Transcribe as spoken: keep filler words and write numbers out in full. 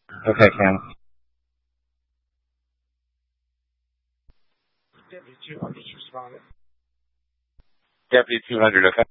Okay, Ken. Deputy two hundred responded. Deputy two hundred, okay.